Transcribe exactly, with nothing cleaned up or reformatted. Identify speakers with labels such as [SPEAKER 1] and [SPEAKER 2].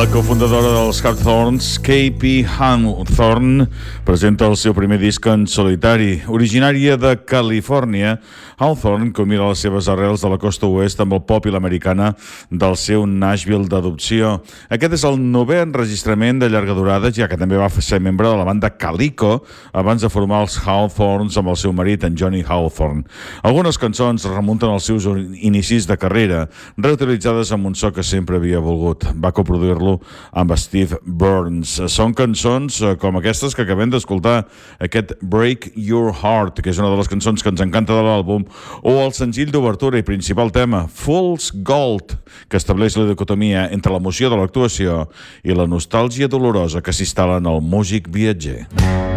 [SPEAKER 1] La cofundadora dels Hawthorns, K P Hawthorne, presenta el seu primer disc en solitari. Originària de Califòrnia, Hawthorne combina les seves arrels de la costa oest amb el pop i l'americana del seu Nashville d'adopció. Aquest és el novè enregistrament de llarga durada, ja que també va ser membre de la banda Calico abans de formar els Hawthorns amb el seu marit, en Johnny Hawthorne. Algunes cançons remunten als seus inicis de carrera, reutilitzades amb un so que sempre havia volgut. Va coproduir-lo amb Steve Burns. Són cançons com aquestes que acabem d'escoltar, aquest Break Your Heart, que és una de les cançons que ens encanta de l'àlbum, o el senzill d'obertura i principal tema, Fool's Gold, que estableix la dicotomia entre l'emoció de l'actuació i la nostàlgia dolorosa que s'instal·la en el músic viatger.